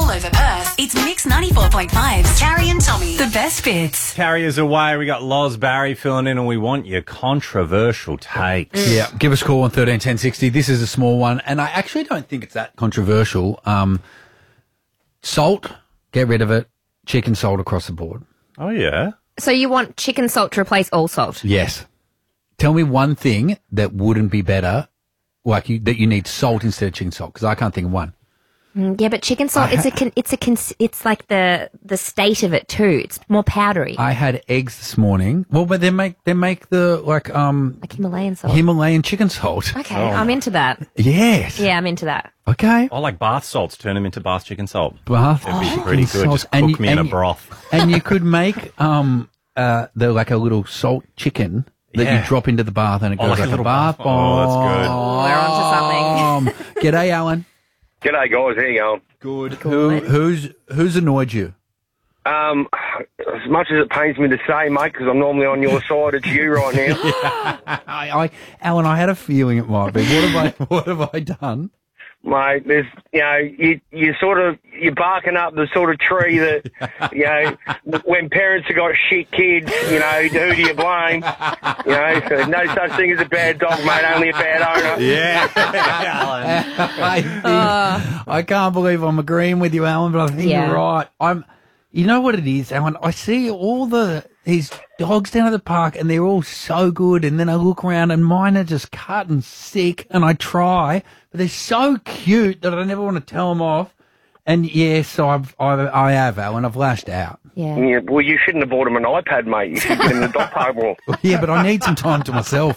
all over Perth, it's Mix 94.5's Carrie and Tommy. The best bits. Carriers away. We got Loz Barry filling in, and we want your controversial takes. Yeah, give us a call on 13 10 60. This is a small one, and I actually don't think it's that controversial. Salt, get rid of it. Chicken salt across the board. Oh, yeah? So you want chicken salt to replace all salt? Yes. Tell me one thing that wouldn't be better, that you need salt instead of chicken salt, because I can't think of one. Yeah, but chicken salt, it's like the state of it too. It's more powdery. I had eggs this morning. Well, but they make the like Himalayan salt. Himalayan chicken salt. Okay, I'm into that. Yes. Yeah, I'm into that. Okay. I like bath salts. Turn them into bath chicken salt. Bath That'd be pretty good. salts. Just cook me in a broth. And you could make like a little salt chicken that you drop into the bath, and it goes like a like a little bath bath. bomb. Oh, that's good. We're onto something. G'day, Alan. G'day, guys. How you going? Good. Who's annoyed you? As much as it pains me to say, mate, because I'm normally on your side, it's you right now. Alan, I had a feeling it might be. What have I done? Mate, there's, you're barking up the sort of tree that, when parents have got shit kids, who do you blame? So no such thing as a bad dog, mate, only a bad owner. Yeah, Alan. I can't believe I'm agreeing with you, Alan, but I think you're right. You know what it is, Alan? I see all these dogs down at the park, and they're all so good, and then I look around, and mine are just cut and sick, and I try, but they're so cute that I never want to tell them off. And yes, I have, Alan. I've lashed out. Yeah, well, you shouldn't have bought him an iPad, mate. You should get him the dog park more. Yeah, but I need some time to myself.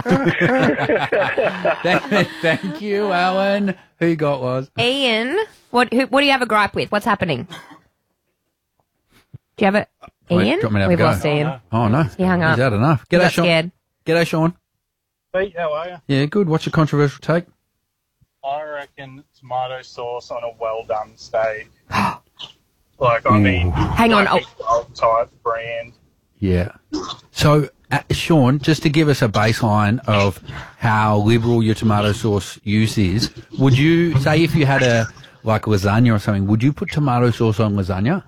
Thank you, Alan. Who you got, Loz? Ian, what do you have a gripe with? What's happening? Do you have it? Ian? We've lost Ian. Oh, no. He hung up. He's had enough. He G'day, got Sean. scared. G'day, Sean. Pete, how are you? Yeah, good. What's your controversial take? I reckon tomato sauce on a well-done steak. Hang on. Old type brand. Yeah. So, Sean, just to give us a baseline of how liberal your tomato sauce use is, would you say if you had lasagna or something, would you put tomato sauce on lasagna?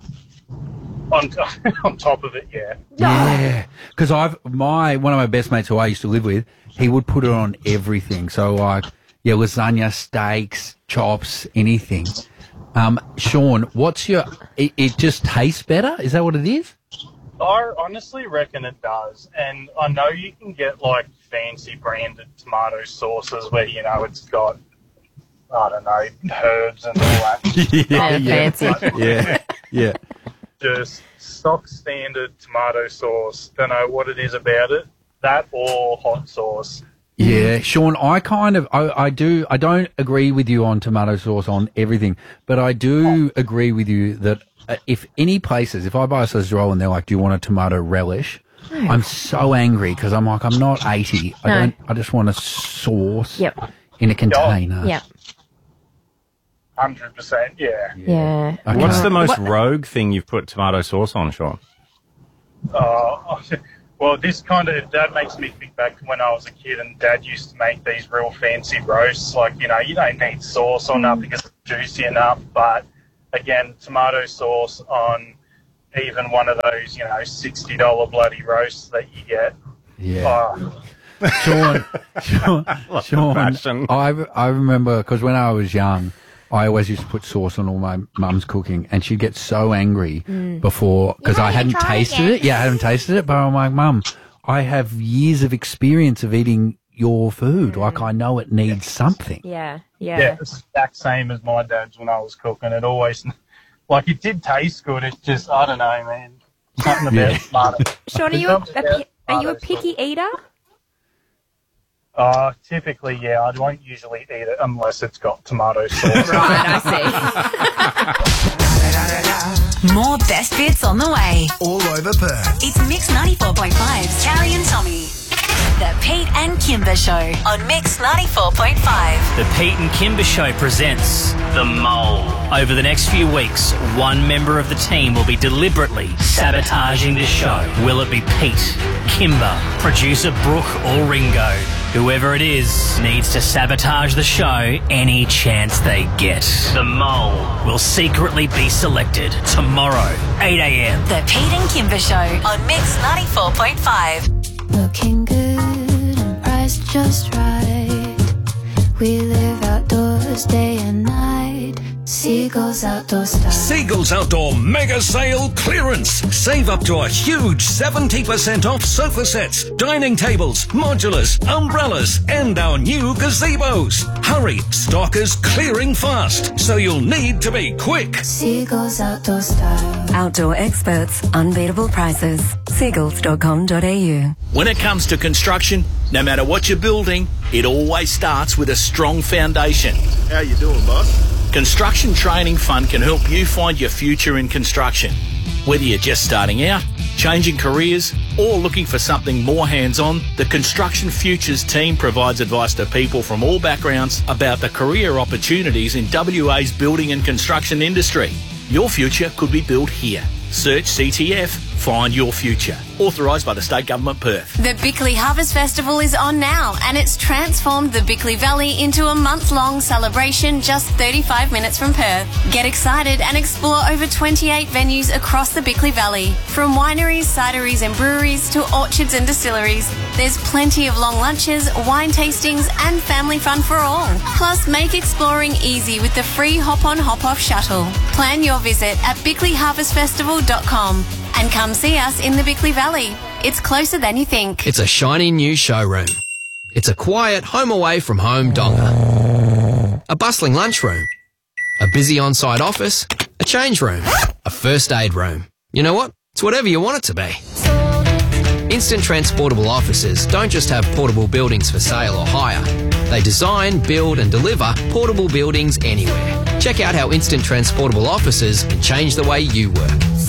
On top of it, yeah. Yeah, because one of my best mates who I used to live with, he would put it on everything. So lasagna, steaks, chops, anything. Sean, what's it just tastes better? Is that what it is? I honestly reckon it does. And I know you can get fancy branded tomato sauces where, it's got, I don't know, herbs and all that. Fancy. Yeah. Just stock standard tomato sauce. Don't know what it is about it. That or hot sauce. Yeah, Sean, I don't agree with you on tomato sauce on everything, but I do agree with you that if I buy a sausage roll and they're like, do you want a tomato relish? I'm so angry because I'm like, I'm not 80. I just want a sauce in a container. Yep. 100%, yeah. Okay. What's the most rogue thing you've put tomato sauce on, Sean? Well, that makes me think back to when I was a kid and Dad used to make these real fancy roasts. You don't need sauce or nothing, it's juicy enough. But, again, tomato sauce on even one of those, $60 bloody roasts that you get. Yeah. Sean, I remember, because when I was young, I always used to put sauce on all my mum's cooking, and she'd get so angry before, because I hadn't tasted it. Yeah, I hadn't tasted it, but I'm like, Mum, I have years of experience of eating your food. I know it needs something. Yeah. Yeah, it's the exact same as my dad's when I was cooking. It always, it did taste good. It's just, I don't know, man. Something about tomato. Sean, are you a picky eater? Typically, yeah. I won't usually eat it unless it's got tomato sauce. Right, I see. More best bits on the way. All over Perth. It's Mix 94.5's Carrie and Tommy. The Pete and Kimber Show on Mix 94.5. The Pete and Kimber Show presents The Mole. Over the next few weeks, one member of the team will be deliberately sabotaging the show. Will it be Pete, Kimber, producer Brooke or Ringo? Whoever it is needs to sabotage the show any chance they get. The Mole will secretly be selected tomorrow, 8 a.m. The Pete and Kimber Show on Mix 94.5. Looking good and priced just right. We live outdoors day and night. Seagulls Outdoor Style. Seagulls Outdoor Mega Sale Clearance. Save up to a huge 70% off sofa sets, dining tables, modulars, umbrellas, and our new gazebos. Hurry, stock is clearing fast, so you'll need to be quick. Seagulls Outdoor Style. Outdoor experts, unbeatable prices. Seagulls.com.au. When it comes to construction, no matter what you're building, it always starts with a strong foundation. How you doing, boss? Construction Training Fund can help you find your future in construction. Whether you're just starting out, changing careers, or looking for something more hands-on, the Construction Futures team provides advice to people from all backgrounds about the career opportunities in WA's building and construction industry. Your future could be built here. Search CTF, find your future. Authorised by the State Government Perth. The Bickley Harvest Festival is on now, and it's transformed the Bickley Valley into a month-long celebration just 35 minutes from Perth. Get excited and explore over 28 venues across the Bickley Valley. From wineries, cideries and breweries to orchards and distilleries, there's plenty of long lunches, wine tastings and family fun for all. Plus, make exploring easy with the free hop-on hop-off shuttle. Plan your visit at bickleyharvestfestival.com. and come see us in the Bickley Valley. It's closer than you think. It's a shiny new showroom. It's a quiet home away from home donga. A bustling lunchroom. A busy on-site office. A change room. A first aid room. You know what? It's whatever you want it to be. Instant Transportable Offices don't just have portable buildings for sale or hire. They design, build and deliver portable buildings anywhere. Check out how Instant Transportable Offices can change the way you work.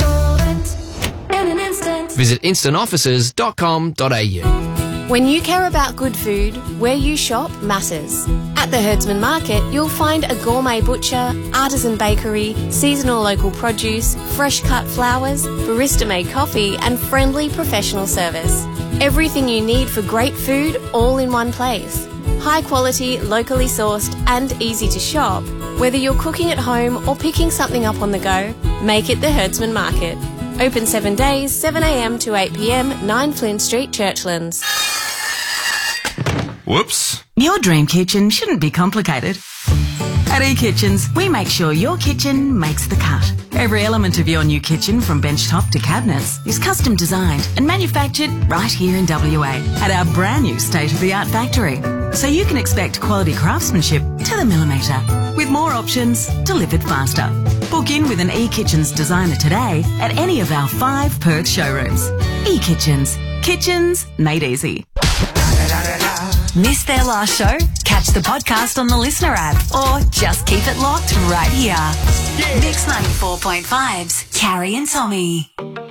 Visit instantoffices.com.au. When you care about good food, where you shop matters. At the Herdsman Market, you'll find a gourmet butcher, artisan bakery, seasonal local produce, fresh cut flowers, barista-made coffee and friendly professional service. Everything you need for great food all in one place. High quality, locally sourced and easy to shop. Whether you're cooking at home or picking something up on the go, make it the Herdsman Market. Open 7 days, 7 a.m. to 8 p.m, 9 Flynn Street, Churchlands. Whoops. Your dream kitchen shouldn't be complicated. At eKitchens, we make sure your kitchen makes the cut. Every element of your new kitchen, from benchtop to cabinets, is custom designed and manufactured right here in WA at our brand new state-of-the-art factory. So you can expect quality craftsmanship to the millimetre, with more options delivered faster. Book in with an eKitchens designer today at any of our 5 Perth showrooms. eKitchens. Kitchens made easy. Missed their last show? Catch the podcast on the Listener app or just keep it locked right here. Mix 94.5's Carrie and Tommy.